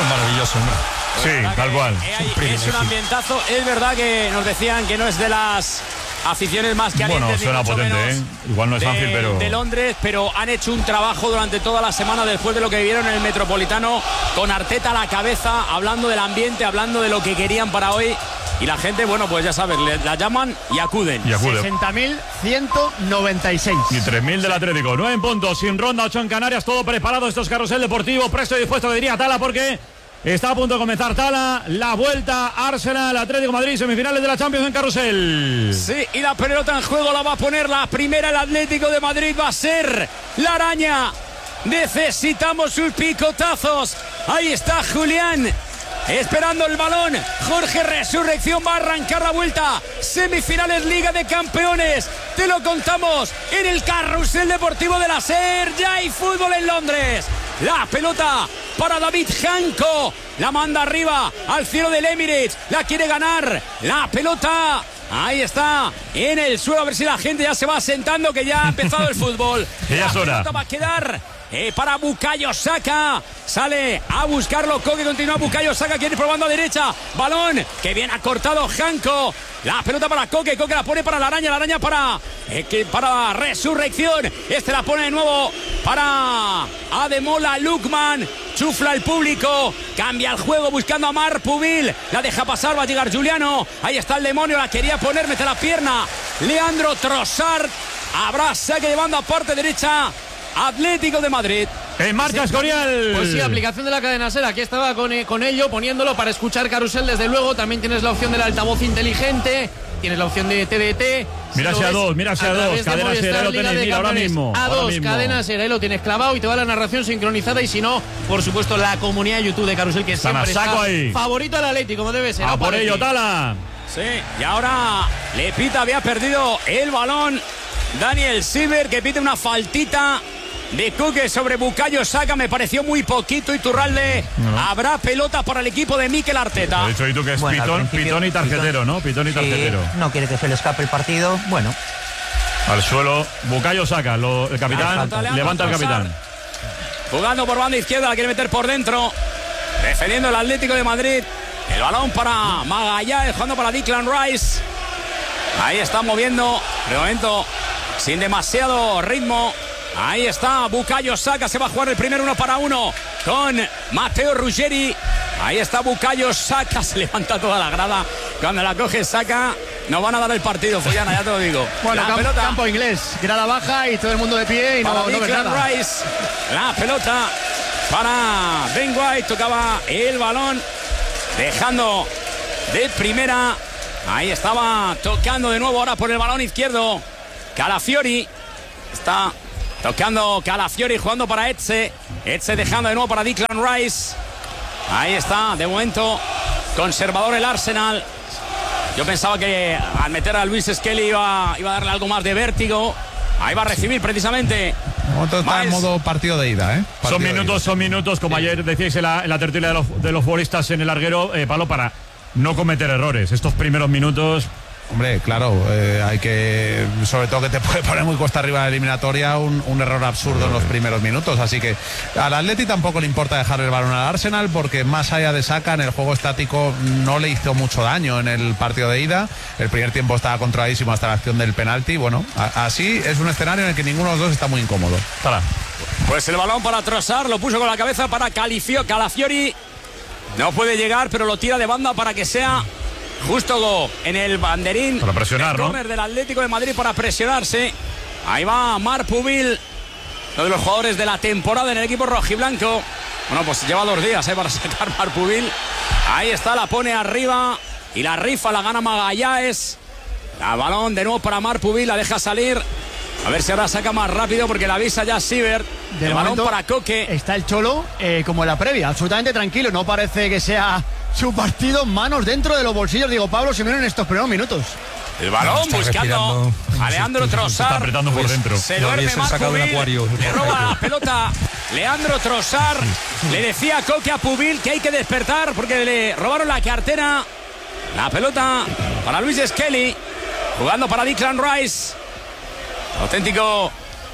Esto es maravilloso, hombre. Sí, tal cual. Es un ambientazo. Es verdad que nos decían que no es de las aficiones más calientes. Bueno, suena potente, ¿eh? Igual no es Anfield, pero... de Londres, pero han hecho un trabajo durante toda la semana después de lo que vivieron en el Metropolitano, con Arteta a la cabeza, hablando del ambiente, hablando de lo que querían para hoy. Y la gente, bueno, pues ya sabes, la llaman y acuden. 60.196. Y 3.000 del Atlético. 9 puntos, sin ronda, 8 en Canarias. Todo preparado. Esto es Carrusel Deportivo. Presto y dispuesto, que diría Tala, porque está a punto de comenzar Tala. La vuelta, Arsenal, Atlético Madrid, semifinales de la Champions en Carrusel. Sí, y la pelota en juego la va a poner la primera. El Atlético de Madrid va a ser la araña. Necesitamos sus picotazos. Ahí está Julián, esperando el balón. Jorge Resurrección va a arrancar la vuelta. Semifinales Liga de Campeones. Te lo contamos en el Carrusel Deportivo de la SER. Ya hay fútbol en Londres. La pelota para David Janko. La manda arriba al cielo del Emirates. La quiere ganar. La pelota. Ahí está, en el suelo, a ver si la gente ya se va sentando, que ya ha empezado el fútbol. Ya es hora. La pelota va a quedar para Bukayo Saka. Sale a buscarlo Koke, continúa Bukayo Saka, quiere ir probando a derecha. Balón que bien ha cortado Janko. La pelota para Koke, Koke la pone para la araña para Resurrección. Este la pone de nuevo para Ademola Lookman. Chufla el público, cambia el juego buscando a Marpubil. La deja pasar, va a llegar Juliano. Ahí está el demonio, la quería poner, mete la pierna Leandro Trossard. Habrá saque de banda, parte derecha, Atlético de Madrid. En marcha, Escorial. Pues sí, aplicación de la cadena SER. Aquí estaba con ello, poniéndolo para escuchar Carrusel, desde luego. También tienes la opción del altavoz inteligente, tienes la opción de TDT. Mírase a dos. Cadena SER, ahí lo tenéis, mira, ahora mismo. Cadena SER, ahí lo tienes clavado y te va la narración sincronizada. Y si no, por supuesto, la comunidad de YouTube de Carrusel, que Están siempre a saco está ahí. Favorito al Atlético, como debe ser. A por ello, Tala. Sí, y ahora le pita, había perdido el balón Daniel Silver, que pide una faltita de Koke sobre Bukayo Saka. Me pareció muy poquito. Iturralde. Habrá pelota para el equipo de Mikel Arteta. De hecho, y tú que es pitón y tarjetero, ¿no? Pitón y tarjetero. No quiere que se le escape el partido. Bueno. Al suelo, Bukayo Saka, el capitán, levanta el capitán. Jugando por banda izquierda, la quiere meter por dentro. Defendiendo el Atlético de Madrid. El balón para Magallanes, jugando para Declan Rice. Ahí está moviendo. De momento, sin demasiado ritmo. Ahí está Bukayo Saka, se va a jugar el primer 1-1 con Matteo Ruggeri. Ahí está Bukayo Saka, se levanta toda la grada. Cuando la coge Saka, nos van a dar el partido, Follana, ya te lo digo. Bueno, campo inglés, grada baja y todo el mundo de pie y no ve nada. Rice, la pelota para Ben White, tocaba el balón, dejando de primera. Ahí estaba tocando de nuevo ahora por el balón izquierdo Calafiori. Está tocando Calafiori, jugando para Etze dejando de nuevo para Declan Rice. Ahí está, de momento conservador el Arsenal. Yo pensaba que al meter a Luis Skelly iba a darle algo más de vértigo. Ahí va a recibir precisamente. Está en modo partido de ida, ¿eh? Son minutos, como ayer decíais en la tertulia de los futbolistas en el larguero, Pablo, para no cometer errores. Estos primeros minutos... Hombre, claro, hay que, sobre todo que te puede poner muy cuesta arriba en la eliminatoria, un error absurdo en los primeros minutos. Así que al Atleti tampoco le importa dejar el balón al Arsenal, porque más allá de Saka, en el juego estático no le hizo mucho daño en el partido de ida. El primer tiempo estaba controladísimo hasta la acción del penalti. Bueno, así es un escenario en el que ninguno de los dos está muy incómodo. Pues el balón para Trossard, lo puso con la cabeza para Calafiori. No puede llegar, pero lo tira de banda para que sea justo en el banderín. Para presionar, ¿no? Corner del Atlético de Madrid para presionarse. Ahí va Marpubil, uno de los jugadores de la temporada en el equipo rojiblanco. Bueno, pues lleva 2 días para sacar Marpubil. Ahí está, la pone arriba y la rifa la gana Magallanes. El balón de nuevo para Marpubil, la deja salir. A ver si ahora saca más rápido, porque la avisa ya Siebert. El balón para Koke. Está el Cholo como en la previa, absolutamente tranquilo. No parece que sea su partido, manos dentro de los bolsillos, digo Pablo Simeone, en estos primeros minutos. El balón buscando a Leandro Trossard. Está apretando por dentro. Se duerme Marpubil. Le roba la pelota Leandro Trossard. Le decía a Koke a Pubil que hay que despertar porque le robaron la cartera. La pelota para Luis Skelly, jugando para Declan Rice. Auténtico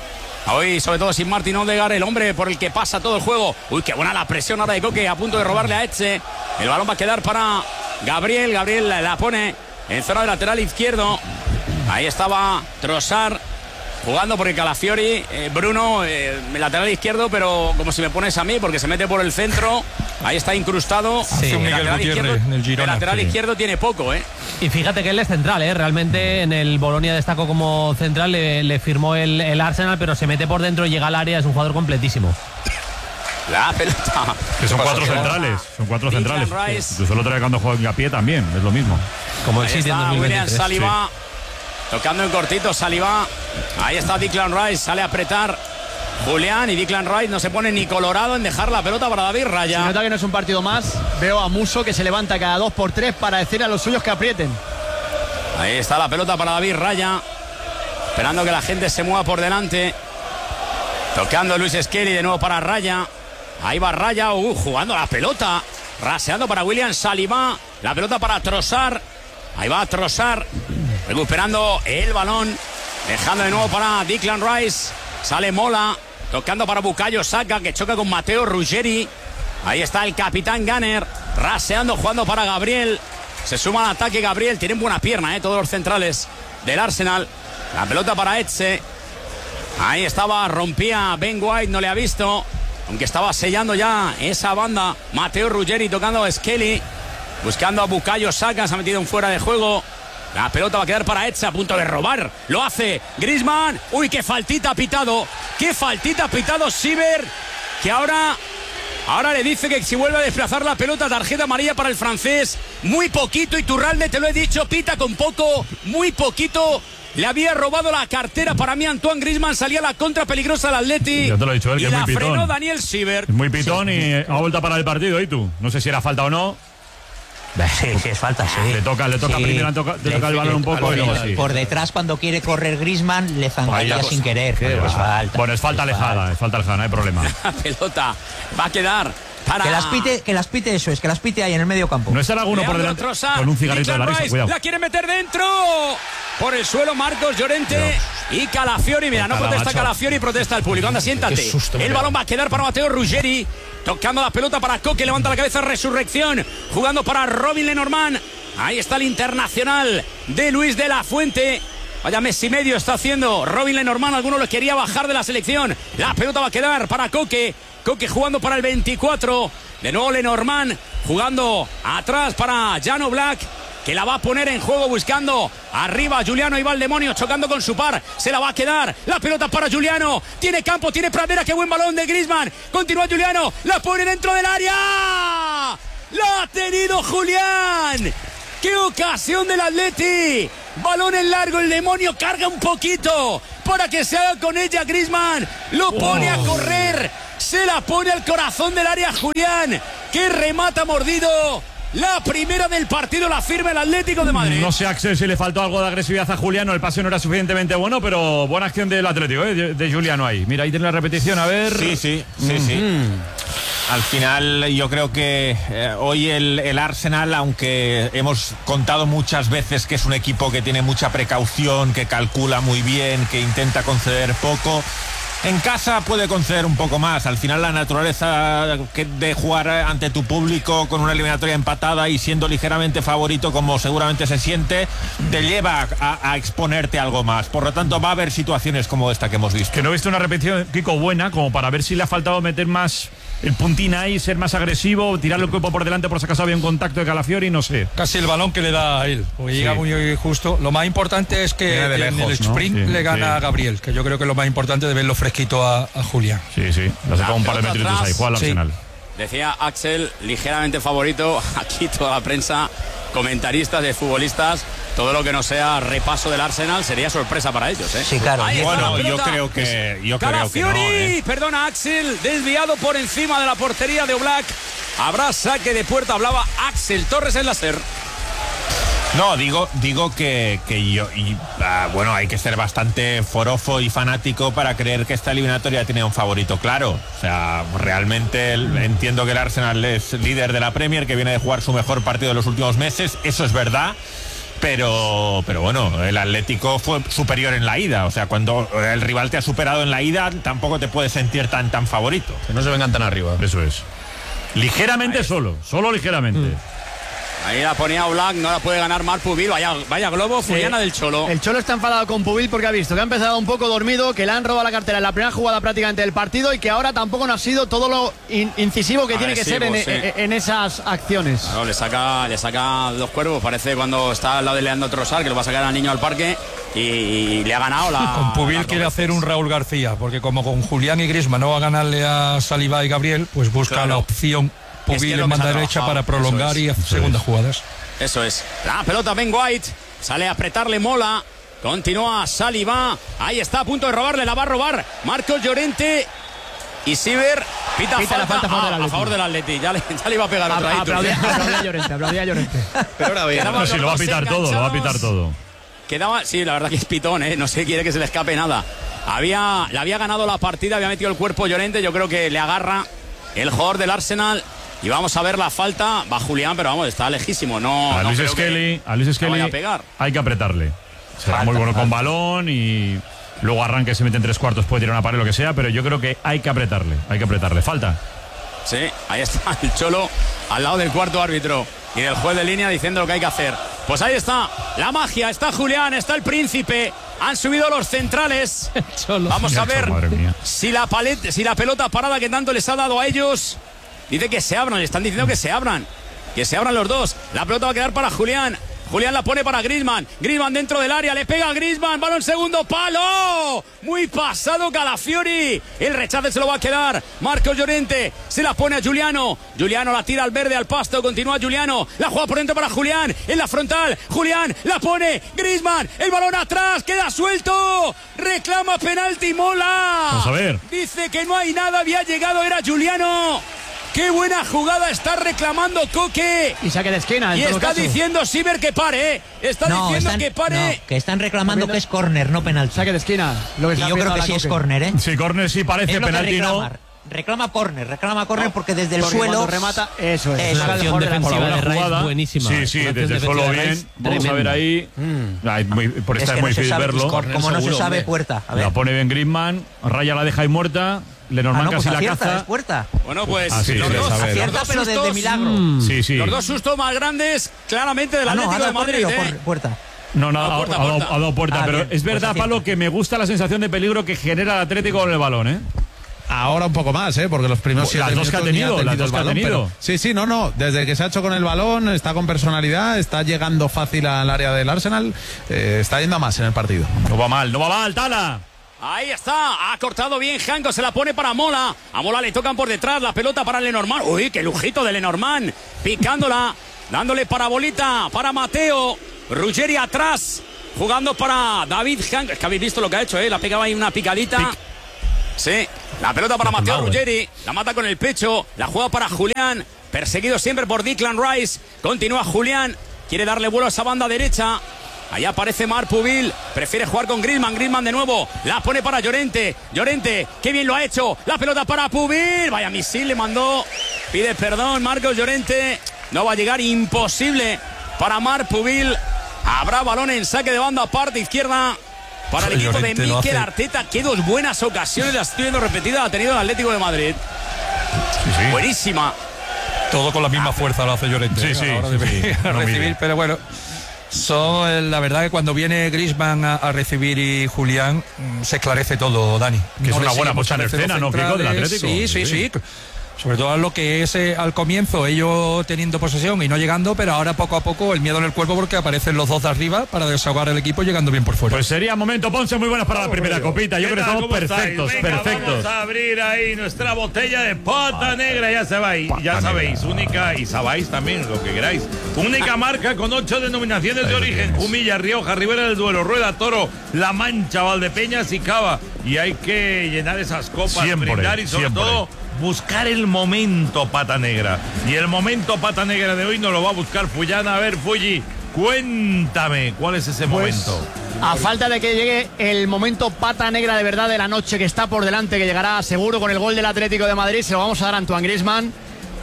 Hoy, sobre todo sin Martin Odegaard, el hombre por el que pasa todo el juego. Uy, qué buena la presión ahora de Koke, a punto de robarle a Etxe. El balón va a quedar para Gabriel. Gabriel la pone en zona de lateral izquierdo. Ahí estaba Trossard jugando por el Calafiori. Bruno, lateral izquierdo, pero como si me pones a mí, porque se mete por el centro. Ahí está incrustado. Sí, El Miguel lateral Gutiérrez izquierdo, en el Girona, el lateral sí. izquierdo tiene poco, Y fíjate que él es central, realmente en el Bolonia destacó como central, le firmó el Arsenal, pero se mete por dentro y llega al área, es un jugador completísimo. La pelota. Que son 4 centrales. Son 4 Declan centrales. Rice. Incluso el otro día cuando juega a pie también, es lo mismo. Como el Ahí City en está William 2023. Saliba. Tocando en cortito, Saliba. Ahí está Declan Rice, sale a apretar Julián, y Declan Rice no se pone ni colorado en dejar la pelota para David Raya. Se nota que no es un partido más. Veo a Musso que se levanta cada 2 por 3 para decir a los suyos que aprieten. Ahí está la pelota para David Raya, esperando que la gente se mueva por delante. Tocando Luis Skelly de nuevo para Raya. Ahí va Raya, jugando la pelota, raseando para William Saliba. La pelota para Trossard. Ahí va Trossard, recuperando el balón, dejando de nuevo para Declan Rice. Sale Mola, tocando para Bukayo Saka, que choca con Matteo Ruggeri. Ahí está el capitán Gunner, raseando, jugando para Gabriel. Se suma al ataque Gabriel, tienen buena pierna, todos los centrales del Arsenal. La pelota para Etxe. Ahí estaba, rompía Ben White, no le ha visto, aunque estaba sellando ya esa banda. Matteo Ruggeri tocando a Skelly, buscando a Bukayo Saka, se ha metido en fuera de juego. La pelota va a quedar para Etxe, a punto de robar. Lo hace Griezmann. Uy, qué faltita ha pitado. Qué faltita ha pitado Siver, que ahora le dice que si vuelve a desplazar la pelota, tarjeta amarilla para el francés. Muy poquito, Iturralde, te lo he dicho, pita con poco, muy poquito. Le había robado la cartera para mí Antoine Griezmann, salía la contra peligrosa del Atleti. Ya te lo he dicho él, y que es la muy pitón. frenó Daniel Siver. Es muy pitón y ha vuelto a parar el partido, ¿y tú? No sé si era falta o no. Sí, es falta, sí. Le toca Sí. primero, le toca el balón un poco y luego sí. Por detrás, cuando quiere correr Griezmann, le zancadilla sin querer. Es falta. Bueno, es falta alejada, no hay problema. La pelota va a quedar para... Que las pite eso, es que las pite ahí en el medio campo. No estará alguno por Leandro delante Trossard, con un cigarrito de la Declan risa, Rice, cuidado. la quiere meter dentro. Por el suelo Marcos Llorente y Calafiori. Mira, no protesta Calafiori, protesta el público. Anda, siéntate. El balón va a quedar para Matteo Ruggeri. Tocando la pelota para Koke, levanta la cabeza, Resurrección. Jugando para Robin Lenormand. Ahí está el internacional de Luis de la Fuente. Vaya mes y medio está haciendo Robin Lenormand. Alguno lo quería bajar de la selección. La pelota va a quedar para Koke. Koke jugando para el 24. De nuevo Lenormand jugando atrás para Jan Oblak, que la va a poner en juego buscando arriba Juliano. Ahí va el demonio chocando con su par. Se la va a quedar. La pelota para Juliano. Tiene campo, tiene pradera. Qué buen balón de Griezmann. Continúa Juliano. La pone dentro del área. ¡La ha tenido Julián! ¡Qué ocasión del Atleti! Balón en largo, el demonio carga un poquito para que se haga con ella Griezmann. Lo pone a correr. Se la pone al corazón del área Julián, que remata mordido. La primera del partido la firma el Atlético de Madrid. No sé, Axel, si le faltó algo de agresividad a Juliano. El pase no era suficientemente bueno, pero buena acción del Atlético, de Juliano ahí. Mira, ahí tiene la repetición, a ver. Sí. Al final yo creo que hoy el Arsenal, aunque hemos contado muchas veces que es un equipo que tiene mucha precaución, que calcula muy bien, que intenta conceder poco, en casa puede conceder un poco más. Al final la naturaleza de jugar ante tu público con una eliminatoria empatada y siendo ligeramente favorito, como seguramente se siente, te lleva a exponerte algo más. Por lo tanto va a haber situaciones como esta que hemos visto. Que no he visto una repetición, Kiko, buena, como para ver si le ha faltado meter más el puntín ahí, ser más agresivo, tirarle el cuerpo por delante por si acaso había un contacto de Calafiori, no sé. Casi el balón que le da a él, porque llega muy justo. Lo más importante es que de en lejos, el sprint, ¿no? Sí, le gana a Gabriel, que yo creo que es lo más importante de verlo fresquito a Julián. Sí, le ha sacado un par de pelota metritos ahí, juega al Sí. Arsenal. Decía Axel, ligeramente favorito. Aquí toda la prensa, comentaristas de futbolistas, todo lo que no sea repaso del Arsenal sería sorpresa para ellos, ¿eh? Sí, claro. Ahí está la Bueno, yo pelota. creo que no, Calafiori, perdona Axel, desviado por encima de la portería de Oblak. Habrá saque de puerta, hablaba Axel Torres en la SER. No, digo que bueno, hay que ser bastante forofo y fanático para creer que esta eliminatoria tiene un favorito claro. O sea, realmente entiendo que el Arsenal es líder de la Premier, que viene de jugar su mejor partido de los últimos meses, eso es verdad. Pero bueno, el Atlético fue superior en la ida. O sea, cuando el rival te ha superado en la ida, tampoco te puedes sentir tan favorito. Que no se vengan tan arriba. Eso es. Ligeramente solo ligeramente. Ahí la ponía Oblak, no la puede ganar Marc Pubil. Vaya globo, Fuliana del Cholo. El Cholo está enfadado con Pubil porque ha visto que ha empezado un poco dormido, que le han robado la cartera en la primera jugada prácticamente del partido y que ahora tampoco no ha sido todo lo incisivo que tiene que ser en esas acciones. Claro, le saca 2 cuervos, parece cuando está al lado de Leandro Trossard, que lo va a sacar al niño al parque y le ha ganado la... Con Pubil quiere hacer un Raúl García, porque como con Julián y Griezmann no va a ganarle a Saliba y Gabriel, pues busca la opción Pubil en banda derecha para prolongar y hacer segundas jugadas. Eso es. La pelota Ben White. Sale a apretarle Mola. Continúa Saliba. Ahí está a punto de robarle. La va a robar Marcos Llorente. Y Siver pita la falta a favor del Atleti. Ya le iba a pegar otra. Aplaudía Llorente. Pero ahora bien. No, si lo va a pitar todo, Quedaba, sí, la verdad que es pitón, ¿eh? No se quiere que se le escape nada. Le había ganado la partida, había metido el cuerpo Llorente. Yo creo que le agarra el jugador del Arsenal. Y vamos a ver la falta. Va Julián, pero vamos, está lejísimo. A Luis Skelly hay que apretarle. Será muy bueno con balón y luego arranque, se mete en 3/4, puede tirar una pared, lo que sea, pero yo creo que hay que apretarle. Falta. Sí, ahí está el Cholo al lado del cuarto árbitro y del juez de línea diciendo lo que hay que hacer. Pues ahí está la magia, está Julián, está el Príncipe. Han subido los centrales. Vamos a ver si la pelota parada que tanto les ha dado a ellos. Dice que se abran, le están diciendo que se abran los dos. La pelota va a quedar para Julián. Julián la pone para Griezmann. Griezmann dentro del área, le pega a Griezmann. Balón segundo palo. Muy pasado Calafiori. El rechace se lo va a quedar Marcos Llorente. Se la pone a Giuliano. Giuliano la tira al verde, al pasto. Continúa Giuliano. La juega por dentro para Julián. En la frontal. Julián la pone. Griezmann. El balón atrás. Queda suelto. Reclama penalti Mola. Vamos a ver. Dice que no hay nada. Había llegado. Era Giuliano. ¡Qué buena jugada está reclamando Coque! Y saque de esquina. Y está diciendo Siver que pare, que pare. No, que están reclamando que es córner, no penalti. Saque de esquina. Y yo creo que sí es córner, ¿eh? Sí, córner sí parece, penalti no. Reclama córner porque desde el suelo remata, eso es. Una acción defensiva de Rice buenísima. Sí, desde el suelo bien. Vamos a ver ahí. Por esta es muy difícil verlo. Como no se sabe, puerta. La pone bien Griezmann, Raya la deja ahí muerta. Lenormand casi la caza. Puerta. Bueno, pues los dos acierta, pero de milagro. Sí. Los dos sustos más grandes, claramente, del Atlético de Madrid. Puerta. No, ha dado puerta, pero es verdad, Pablo, que me gusta la sensación de peligro que genera el Atlético con el balón, ¿eh? Ahora un poco más, porque los primeros 7 minutos las dos que ha tenido. Sí, no. Desde que se ha hecho con el balón, está con personalidad, está llegando fácil al área del Arsenal, está yendo a más en el partido. No va mal, Tala. Ahí está, ha cortado bien Janko, se la pone para Mola. A Mola le tocan por detrás, la pelota para Lenormand. Uy, qué lujito de Lenormand. Picándola, dándole parabolita para Mateo. Ruggeri atrás, jugando para David Janko. Es que habéis visto lo que ha hecho, la pegaba ahí una picadita. Sí, la pelota para Mateo Ruggeri. La mata con el pecho, la juega para Julián. Perseguido siempre por Declan Rice. Continúa Julián, quiere darle vuelo a esa banda derecha. Allá aparece Marc Pubil, prefiere jugar con Griezmann de nuevo, la pone para Llorente, qué bien lo ha hecho, la pelota para Pubil, vaya misil le mandó, pide perdón Marcos Llorente, no va a llegar, imposible para Marc Pubil, habrá balón en saque de banda, parte izquierda, para el equipo de Mikel Arteta, que 2 buenas ocasiones las estoy viendo repetidas ha tenido el Atlético de Madrid, buenísima. Todo con la misma fuerza lo hace Llorente. Sí. Recibir, pero bueno. La verdad que cuando viene Griezmann a recibir y Julián se esclarece todo, Dani. Que es una buena puesta en escena, ¿no, Kiko, del Atlético? Sí. Sobre todo lo que es al comienzo, ellos teniendo posesión y no llegando, pero ahora poco a poco el miedo en el cuerpo porque aparecen los dos de arriba para desahogar el equipo llegando bien por fuera. Pues sería momento, Ponce, muy buenas para la primera copita. Yo creo que estamos perfectos. Vamos a abrir ahí nuestra botella de pata negra, ya sabéis, única, y sabéis también lo que queráis. Única marca con 8 denominaciones de origen: Humilla, Rioja, Ribera del Duero, Rueda, Toro, La Mancha, Valdepeñas y Cava. Y hay que llenar esas copas, brindar y sobre todo buscar el momento pata negra. Y el momento pata negra de hoy nos lo va a buscar Fullana. A ver, Fulli, cuéntame, ¿cuál es ese momento? A falta de que llegue el momento pata negra de verdad de la noche que está por delante, que llegará seguro con el gol del Atlético de Madrid, se lo vamos a dar a Antoine Griezmann,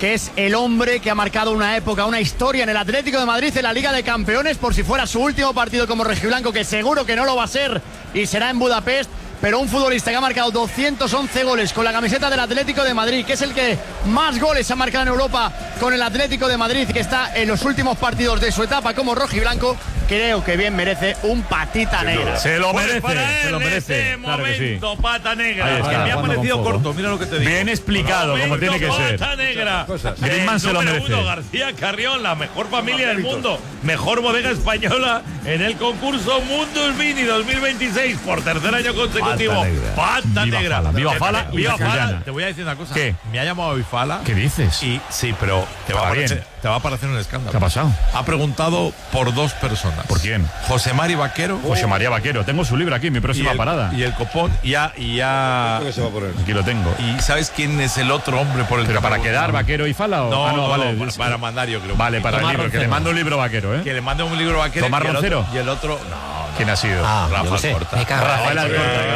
que es el hombre que ha marcado una época, una historia en el Atlético de Madrid, en la Liga de Campeones, por si fuera su último partido como rojiblanco, que seguro que no lo va a ser y será en Budapest. Pero un futbolista que ha marcado 211 goles con la camiseta del Atlético de Madrid, que es el que más goles ha marcado en Europa con el Atlético de Madrid, que está en los últimos partidos de su etapa como rojiblanco, creo que bien merece un patita negra. Se lo Pues merece, para él, se lo merece. ese Claro que sí. momento, pata negra. Ahí está. Que me ha parecido corto, mira lo que te digo. Bien explicado, como tiene que ser. Pata negra. Griezmann se lo Número merece. 1, García Carrión, la mejor familia del mundo. Mejor bodega española en el concurso Mundus Vini 2026 por tercer año consecutivo. Pata Viva negra. Fala, viva Fala y Viva Fala. Castellana. Te voy a decir una cosa. ¿Qué? Me ha llamado Bifala. ¿Qué dices? Y sí, pero te va a parecer un escándalo. ¿Qué ha pasado? Ha preguntado por 2 personas. ¿Por quién? José Mari Vaquero. José María Vaquero. Tengo su libro aquí, mi próxima parada. Y el copón. Ya. Aquí lo tengo. ¿Y sabes quién es el otro hombre por el ¿Pero que para ha quedar preguntado? Vaquero y Fala? ¿O? No, no, vale. para mandar, yo creo. Vale, para el Tomás libro. Que Roncero. le mando un libro Vaquero, ¿eh? Que le mande un libro Vaquero. ¿Tomás y el Roncero? otro- Y el otro. No. ¿Quién ha sido? Rafa Alcorta. Rafael Alcorta,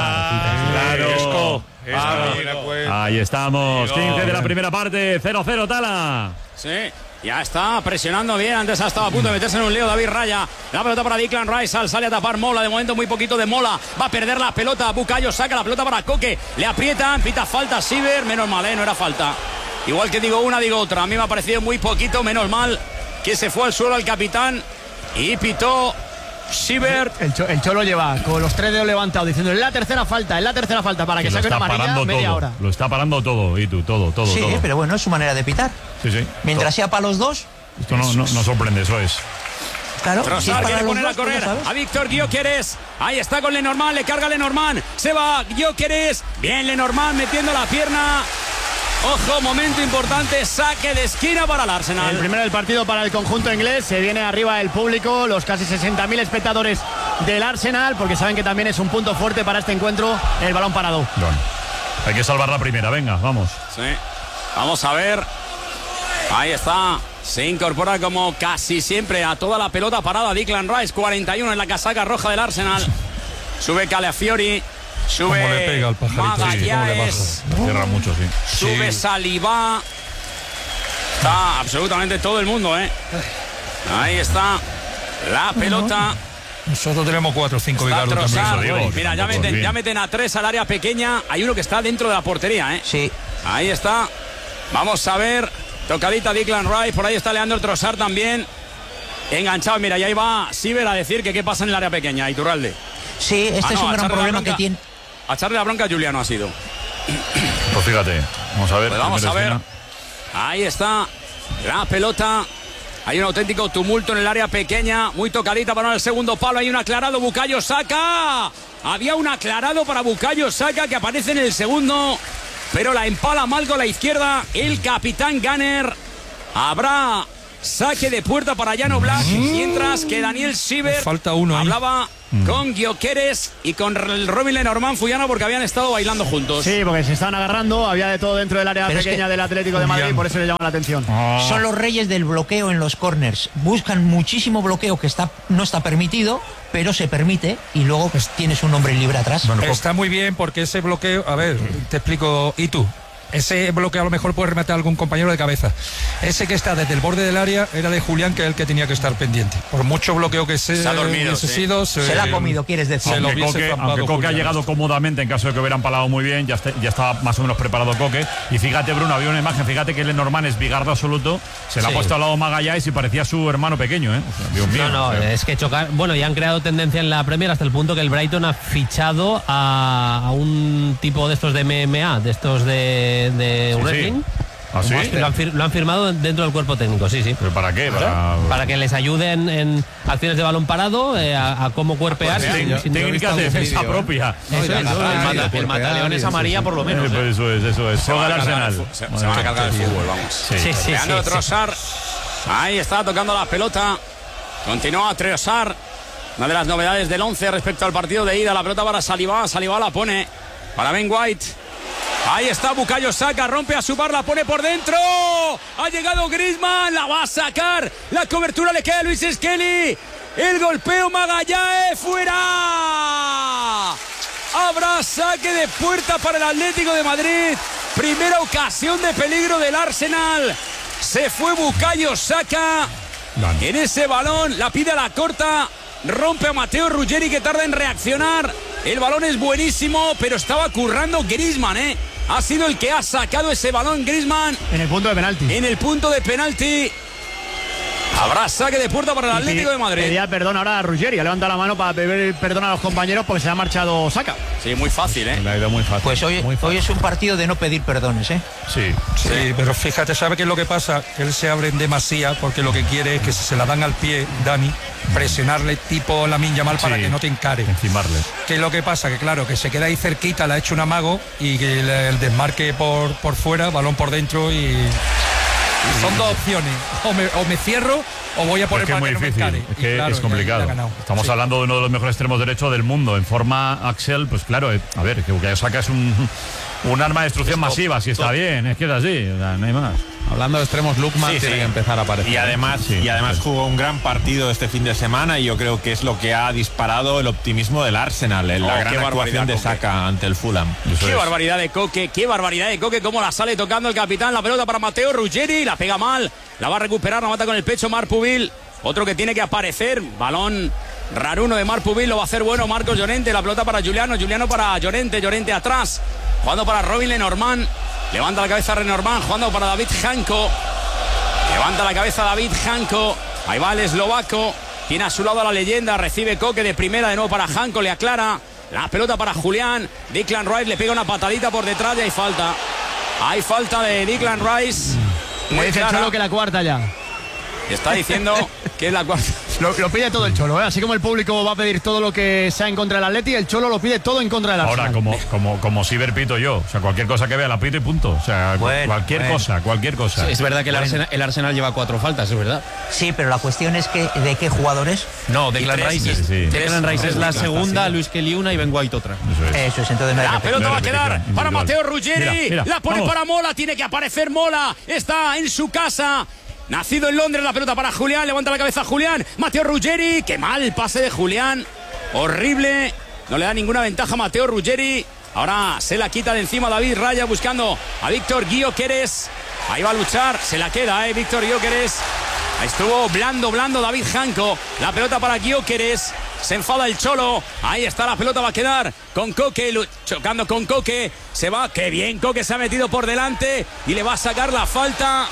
claro. Ahí estamos. 15 de la primera parte. 0-0, Tala. Sí, ya está presionando bien. Antes ha estado a punto de meterse en un lío David Raya. La pelota para Declan Rice. Sale a tapar Mola. De momento muy poquito de Mola. Va a perder la pelota. Bukayo saca la pelota para Coque. Le aprietan. Pita falta Siever. Menos mal, no era falta. Igual que digo una, digo otra. A mí me ha parecido muy poquito. Menos mal que se fue al suelo al capitán. Y pitó Siever. El Cholo lleva con los 3 dedos levantados diciendo en la tercera falta para que lo saque una está amarilla parando media todo. hora. Lo está parando todo. Y tú, todo. Sí, pero bueno, es su manera de pitar. Sí. Mientras sea para los dos, Esto no sorprende, eso es. claro. si es Trossard para quiere los poner a dos, pues correr ya sabes. a Víctor Gyökeres. Ahí está con Lenormand, le carga Lenormand. Se va Gyökeres. Bien Lenormand metiendo la pierna. Ojo, momento importante, saque de esquina para el Arsenal. El primero del partido para el conjunto inglés. Se viene arriba el público, los casi 60.000 espectadores del Arsenal, porque saben que también es un punto fuerte para este encuentro el balón parado. Bueno, hay que salvar la primera, venga, vamos. Sí, vamos a ver. Ahí está. Se incorpora como casi siempre a toda la pelota parada Declan Rice, 41 en la casaca roja del Arsenal. Sube Calafiori. Sube Cómo le pega al pajarito, Magallanes. Cierra mucho, sí. Sube Saliba. Está absolutamente todo el mundo, ¿eh? Ahí está la pelota. Nosotros tenemos 4 o 5 Está Vigaro también. Trossard. eso digo, Mira, que ya tampoco es bien. meten a 3 al área pequeña. Hay uno que está dentro de la portería, ¿eh? Sí. Ahí está. Vamos a ver. Tocadita Declan Rice. Por ahí está Leandro Trossard también. Enganchado. Mira, y ahí va Siever a decir que qué pasa en el área pequeña. Iturralde. Sí, este es un gran problema que tiene. A echarle la bronca a Juliano ha sido. Pues fíjate, vamos a ver. Pues vamos a primera ver. escena. Ahí está la pelota. Hay un auténtico tumulto en el área pequeña. Muy tocadita para el segundo palo. Hay un aclarado. Bukayo Saka. Había un aclarado para Bukayo Saka que aparece en el segundo. Pero la empala mal con la izquierda. El capitán Gunner. Habrá saque de puerta para Jan Oblak. Mientras que Daniel Siever Falta uno ahí. hablaba con Gyökeres y con Robin Lenormand Fuyano porque habían estado bailando juntos. Sí, porque se estaban agarrando, había de todo dentro del área Pero es pequeña que- del Atlético de Madrid, por eso le llama la atención. Son los reyes del bloqueo en los corners. Buscan muchísimo bloqueo que no está permitido, pero se permite y luego pues, tienes un hombre libre atrás. Está muy bien porque ese bloqueo, a ver, te explico, ¿y tú? Ese bloqueo a lo mejor puede rematar a algún compañero de cabeza. Ese que está desde el borde del área era de Julián, que es el que tenía que estar pendiente. Por mucho bloqueo que se ha dormido, hubiese sí. sido, Se la ha comido, quieres decir. se lo Aunque hubiese Coque, zampado aunque Coque ha Julián. llegado cómodamente en caso de que hubieran palado muy bien, ya estaba más o menos preparado Coque. Y fíjate, Bruno, había una imagen, fíjate que Lenormand es bigardo absoluto, se le ha Sí. puesto al lado Magallanes y parecía su hermano pequeño, ¿eh? O sea, Dios mío. No, o sea, es que chocar. Bueno, ya han creado tendencia en la Premier hasta el punto que el Brighton ha fichado a un tipo de estos de MMA, de estos de sí, wrestling. sí. ¿Ah, sí? Lo han firmado dentro del cuerpo técnico, sí. ¿Pero para qué? Para que les ayuden en acciones de balón parado, a cómo cuerpear. Técnicas de defensa propia. Eso es. El mataleón es amarilla por lo menos. Pues eso es. Juega el Arsenal. Se van a cargar el fútbol, vamos. Sí. Leandro Trossard. Ahí está tocando la pelota. Continúa Trossard. Una de las novedades del 11 respecto al partido de ida. La pelota para Saliba. Saliba la pone para Ben White. Ahí está Bukayo Saka, rompe a su bar, la pone por dentro. Ha llegado Griezmann, la va a sacar. La cobertura le queda a Luis Skelly. El golpeo Magallanes, fuera. Habrá saque de puerta para el Atlético de Madrid. Primera ocasión de peligro del Arsenal. Se fue Bukayo Saka en ese balón, la pide a la corta, rompe a Matteo Ruggeri que tarda en reaccionar. El balón es buenísimo, pero estaba currando Griezmann, Ha sido el que ha sacado ese balón Griezmann. En el punto de penalti. En el punto de penalti. Habrá saque de puerta para el Atlético de Madrid. Pedía perdón ahora a Ruggeri, ha levantado la mano para pedir perdón a los compañeros porque se ha marchado Saka. Sí, muy fácil, Le ha ido muy fácil. Pues hoy es un partido de no pedir perdones, Sí, pero fíjate, ¿sabe qué es lo que pasa? Que él se abre en demasía porque lo que quiere es que si se la dan al pie, Dani, presionarle tipo Lamine Yamal para que no te encare. Encimarle. ¿Qué es lo que pasa? Que claro, que se queda ahí cerquita, le ha hecho un amago y que el desmarque por fuera, balón por dentro y son dos opciones. O me cierro o voy a poner para que no me encare. Es que claro, es complicado. Estamos hablando de uno de los mejores extremos derechos del mundo. En forma Axel, pues claro, a ver, que sacas un arma de destrucción masiva, si está bien, es que es así, o sea, no hay más. Hablando de extremos, Lookman tiene que empezar a aparecer. Y además jugó un gran partido este fin de semana y yo creo que es lo que ha disparado el optimismo del Arsenal, la gran actuación de Saka ante el Fulham. Qué barbaridad de Koke, cómo la sale tocando el capitán, la pelota para Matteo Ruggeri, la pega mal, la va a recuperar, la mata con el pecho Marpuvil, otro que tiene que aparecer, balón raruno de Marpuvil, lo va a hacer bueno Marcos Llorente, la pelota para Juliano para Llorente atrás, jugando para Robin Lenormand. Levanta la cabeza Lenormand, jugando para David Janko. Levanta la cabeza David Janko. Ahí va el eslovaco. Tiene a su lado a la leyenda. Recibe Koke de primera de nuevo para Janko. Le aclara. La pelota para Julián. Declan Rice le pega una patadita por detrás y hay falta. Hay falta de Declan Rice. Me dice el Cholo que la cuarta ya. Está diciendo que es la cuarta. Lo pide todo el Cholo, Así como el público va a pedir todo lo que sea en contra del Atleti, el Cholo lo pide todo en contra del Arsenal. Ahora, como Siber pito yo. O sea, cualquier cosa que vea la pito y punto. O sea, cualquier cosa. Sí, es verdad que el Arsenal lleva 4 faltas, es verdad. Sí, pero la cuestión es que ¿de qué jugadores? No, Declan Rice. Declan Rice es la segunda, Luis Kelly una y Ben White otra. Eso es, entonces no hay La pelota va a quedar para Matteo Ruggeri. Mira, la pone vamos. para Mola, tiene que aparecer Mola. Está en su casa. Nacido en Londres, la pelota para Julián, levanta la cabeza Julián, Matteo Ruggeri, qué mal pase de Julián, horrible, no le da ninguna ventaja a Matteo Ruggeri, ahora se la quita de encima David Raya buscando a Víctor Gyökeres, ahí va a luchar, se la queda Víctor Gyökeres, ahí estuvo blando David Janko, la pelota para Gyökeres, se enfada el Cholo, ahí está la pelota, va a quedar con Koke, chocando con Koke, se va, qué bien Koke se ha metido por delante y le va a sacar la falta.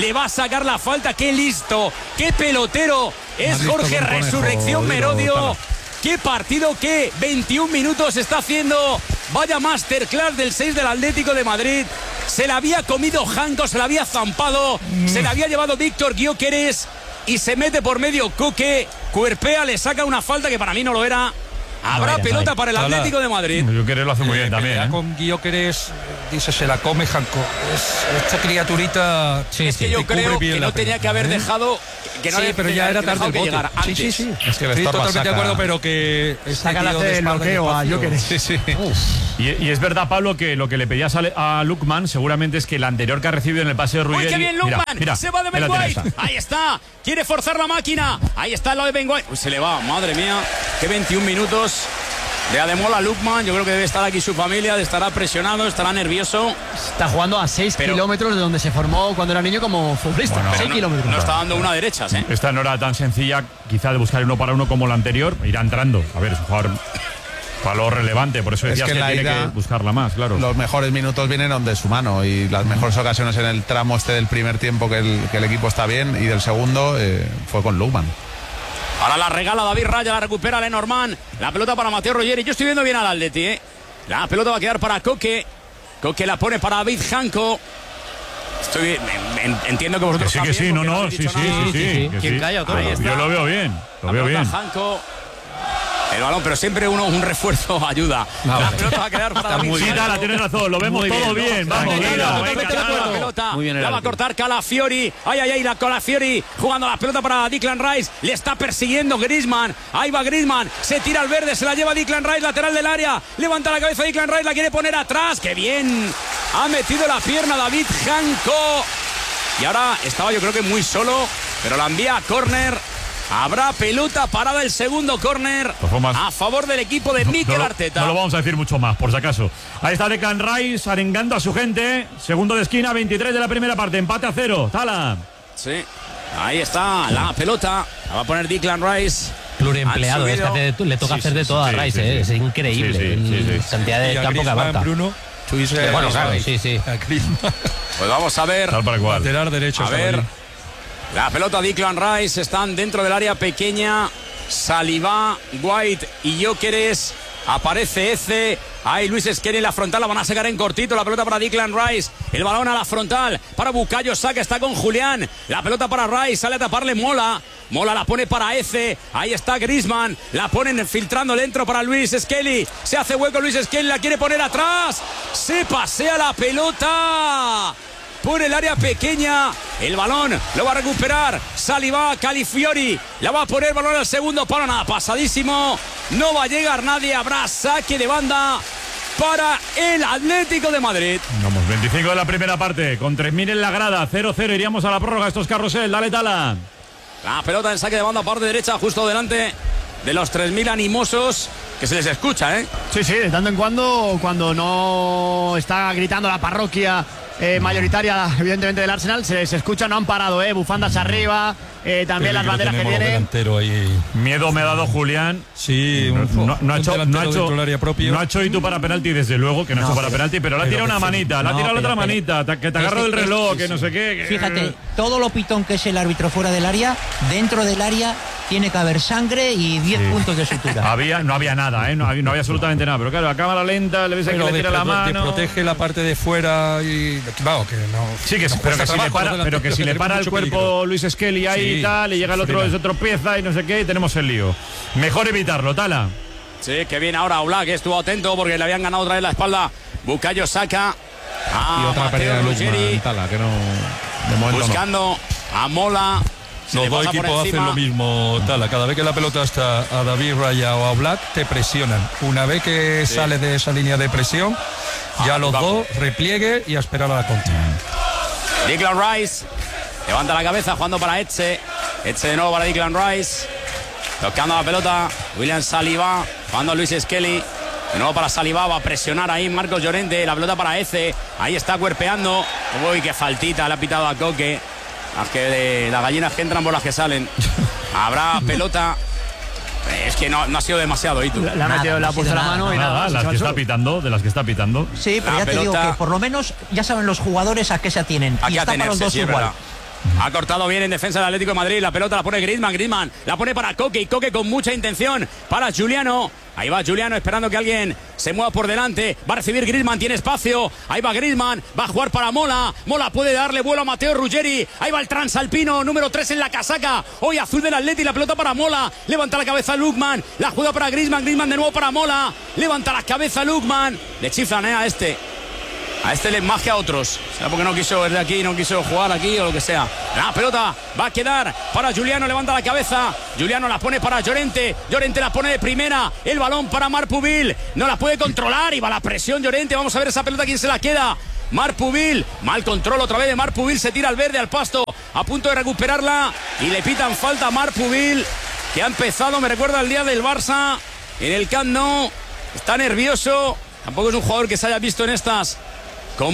Qué listo, qué pelotero es Jorge Resurrección Merodio. Qué partido, qué 21 minutos está haciendo. Vaya masterclass del 6 del Atlético de Madrid. Se la había comido Janko, se la había zampado, se la había llevado Víctor Gyökeres y se mete por medio Koke, cuerpea, le saca una falta que para mí no lo era. Habrá pelota para el Atlético de Madrid. Gyökeres lo hace muy bien también. Con Gyökeres, dice, se la come Janko. Esta criaturita. Es que yo creo que no tenía que haber dejado. Que no pero ya era tarde el bote. Sí. Es que estoy totalmente de acuerdo, pero que Saka le hace el bloqueo a Gyökeres. Sí. Y es verdad, Pablo, que lo que le pedías a Lookman seguramente es que el anterior que ha recibido en el pase de Ruggeri. ¡Uy, qué bien Lookman! Mira, se va de Ben White. Ahí está. Quiere forzar la máquina. Ahí está el lado de Ben White. Se le va, madre mía. Qué 21 minutos. De Ademola Lookman, yo creo que debe estar aquí su familia, estará presionado, estará nervioso. Está jugando a 6 kilómetros de donde se formó cuando era niño como futbolista. Bueno, 6 kilómetros. No está dando una derecha, Esta no era tan sencilla, quizá de buscar 1 para 1 como la anterior. Irá entrando. A ver, es un jugador valor relevante, por eso decías que tiene que buscarla más, claro. Los mejores minutos vienen de su mano y las mejores ocasiones en el tramo del primer tiempo que el equipo está bien y del segundo fue con Lookman. Ahora la regala David Raya, la recupera Lenormand. La pelota para Matteo Ruggeri. Yo estoy viendo bien al Atleti, La pelota va a quedar para Koke. Koke la pone para David Janko. Entiendo que vosotros sí, sí. ¿Quién calla? Yo lo veo bien. Lo veo bien. Janko. El balón, pero siempre un refuerzo ayuda. La pelota va a quedar para David Janko. Tienes razón, lo vemos todo bien. Vamos, la pelota. La va a cortar Calafiori. Ay, la Calafiori jugando la pelota para Declan Rice. Le está persiguiendo Griezmann. Ahí va Griezmann. Se tira al verde, se la lleva Declan Rice, lateral del área. Levanta la cabeza Declan Rice, la quiere poner atrás. ¡Qué bien! Ha metido la pierna David Janko. Y ahora estaba yo creo que muy solo, pero la envía a córner. Habrá pelota parada, el segundo córner a favor del equipo de Mikel Arteta. No lo vamos a decir mucho más, por si acaso. Ahí está Declan Rice arengando a su gente. Segundo de esquina, 23 de la primera parte. Empate a 0. Tala. Sí, ahí está la pelota. La va a poner Declan Rice. Pluriempleado, le toca hacer de todo a Rice, es increíble. La cantidad de campo que abarca. Bruno. Bueno, claro, sí. Pues vamos a ver. Lateral derecho. A ver. La pelota Declan Rice, están dentro del área pequeña. Saliba, White y Gyökeres. Aparece Eze. Ahí Luis Skelly en la frontal, la van a sacar en cortito. La pelota para Declan Rice. El balón a la frontal para Bukayo Saka, está con Julián. La pelota para Rice, sale a taparle Mola. Mola la pone para Eze. Ahí está Griezmann. La ponen filtrando dentro para Luis Skelly. Se hace hueco Luis Skelly, la quiere poner atrás. Se pasea la pelota por el área pequeña. El balón lo va a recuperar Saliba, Calafiori. La va a poner balón al segundo palo. Nada, pasadísimo. No va a llegar nadie. Habrá saque de banda para el Atlético de Madrid. Vamos, 25 de la primera parte. Con 3.000 en la grada. 0-0. Iríamos a la prórroga. Estos Carrusel. Dale, Tala. La pelota en saque de banda, parte derecha, justo delante de los 3.000 animosos, que se les escucha, ¿eh? Sí, de tanto en cuando no está gritando la parroquia mayoritaria, evidentemente, del Arsenal, se les escucha, no han parado, bufandas arriba, también las banderas que tienen. Miedo me ha dado Julián. Sí, no ha hecho Itu para penalti, desde luego que no ha hecho para penalti, pero le ha tirado una manita, le ha tirado la otra manita, que te agarra del reloj, que no sé qué. Fíjate, todo lo pitón que es el árbitro fuera del área, dentro del área tiene que haber sangre y 10 puntos de sutura. No había nada, no había absolutamente nada, pero claro, a cámara lenta le ves que le tira la mano. Te protege la parte de fuera y claro, que no. Sí, pero que si le para el cuerpo Luis Skelly ahí y tal, y llega el otro, se tropieza y no sé qué, y tenemos el lío. Mejor evitarlo, Tala. Sí, que viene ahora Oblak, que estuvo atento porque le habían ganado otra vez la espalda. Bukayo Saka. Y otra pérdida de Lukman, Tala, que no. De momento buscando a Mola. Los dos equipos hacen lo mismo, Tala. Cada vez que la pelota está a David Raya o a Oblak, te presionan. Una vez que sale de esa línea de presión, ya los dos repliegue y a esperar a la contra. Declan Rice levanta la cabeza, jugando para Etxe. Etxe de nuevo para Declan Rice. Tocando la pelota William Saliba, jugando Luis Skelly. De nuevo para Saliba, va a presionar ahí Marcos Llorente. La pelota para Eze. Ahí está cuerpeando. Uy, qué faltita le ha pitado a Coque. Las gallinas que entran por las que salen. Habrá pelota. Es que no ha sido demasiado, Itu. La ha metido, la ha puesto la mano y nada. Las que está pitando, de las que está pitando. Sí, pero ya te digo que por lo menos ya saben los jugadores a qué se atienen. Y está para los dos igual. Ha cortado bien en defensa del Atlético de Madrid. La pelota la pone Griezmann la pone para Coque, y Coque con mucha intención para Giuliano. Ahí va Giuliano esperando que alguien se mueva por delante. Va a recibir Griezmann, tiene espacio. Ahí va Griezmann, va a jugar para Mola. Mola puede darle vuelo a Matteo Ruggeri. Ahí va el transalpino, número 3 en la casaca. Hoy azul del Atleti, la pelota para Mola. Levanta la cabeza Lukman, la juega para Griezmann de nuevo para Mola. Levanta la cabeza Lukman. Le chiflan a este. A este más que a otros. Será porque no quiso ver de aquí, no quiso jugar aquí o lo que sea. La pelota va a quedar para Giuliano, levanta la cabeza. Giuliano la pone para Llorente. Llorente la pone de primera. El balón para Marc-Puvil. No la puede controlar y va la presión Llorente. Vamos a ver esa pelota quién se la queda. Marc-Puvil. Mal control otra vez de Marc-Puvil. Se tira al verde, al pasto. A punto de recuperarla. Y le pitan falta a Marc-Puvil, que ha empezado, me recuerda al día del Barça en el Camp Nou. Está nervioso. Tampoco es un jugador que se haya visto en estas en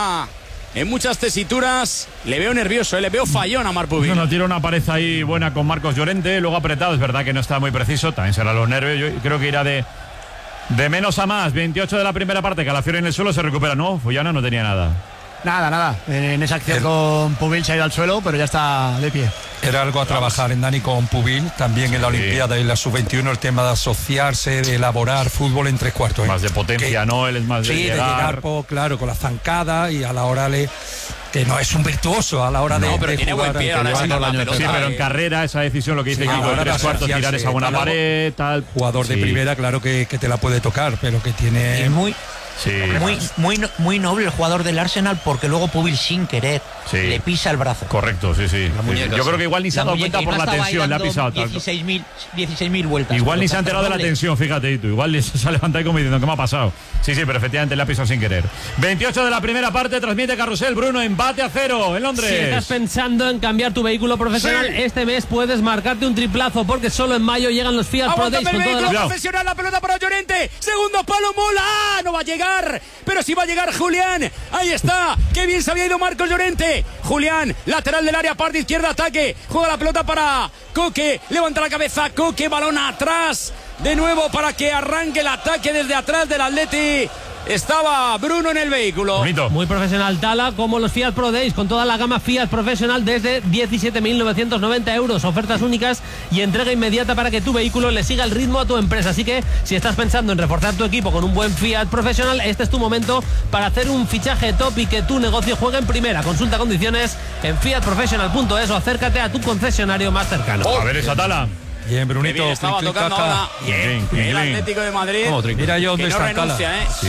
muchas tesituras. Le veo nervioso, le veo fallón a Marc-Puvil. No, tira una pared ahí buena con Marcos Llorente, luego apretado, es verdad que no está muy preciso, también será los nervios. Yo creo que irá de menos a más. 28 de la primera parte, Calafiori en el suelo, se recupera. No, Fullana no tenía nada. Nada. En esa acción con Puvil se ha ido al suelo, pero ya está de pie. Era algo a trabajar en Dani con Puvil, también en la Olimpiada y la Sub-21, el tema de asociarse, de elaborar fútbol en tres cuartos. Más de potencia, ¿no? Él es más de llegar claro, con la zancada y a la hora que no es un virtuoso a la hora de tiene jugar. Buen pie, sí, pero en carrera esa decisión, lo que dice Kiko, en tres cuartos, tirar esa buena pared, tal. Jugador de primera, claro que te la puede tocar, pero que tiene... Muy noble el jugador del Arsenal, porque luego Puvil sin querer le pisa el brazo. Correcto, sí. Yo creo que igual ni se ha dado cuenta por la tensión, le ha pisado. 16.000 vueltas. Igual ni se ha enterado de la tensión, fíjate, tú. Igual se ha levantado como diciendo, ¿qué me ha pasado? Sí, pero efectivamente le ha pisado sin querer. 28 de la primera parte, transmite Carrusel. Bruno, empate a 0 en Londres. Si estás pensando en cambiar tu vehículo profesional, este mes puedes marcarte un triplazo, porque solo en mayo llegan los Fiat Pro Days. El vehículo profesional, la pelota para Llorente. Segundo palo, Mola. No va a llegar, pero sí va a llegar Julián. Ahí está. Qué bien se había ido Marcos Llorente. Julián, lateral del área, parte izquierda, ataque. Juega la pelota para Coque. Levanta la cabeza, Coque, balón atrás. De nuevo para que arranque el ataque desde atrás del Atleti. Estaba Bruno en el vehículo. Bonito. Muy profesional Tala, como los Fiat Pro Days, con toda la gama Fiat profesional desde 17.990 euros. Ofertas únicas y entrega inmediata para que tu vehículo le siga el ritmo a tu empresa. Así que si estás pensando en reforzar tu equipo con un buen Fiat profesional, este es tu momento para hacer un fichaje top y que tu negocio juegue en primera. Consulta condiciones en fiatprofessional.es o acércate a tu concesionario más cercano. A ver esa Tala. Bien, Brunito. Bien, estaba tocando ahora el Atlético de Madrid. Mira yo dónde no está renuncia,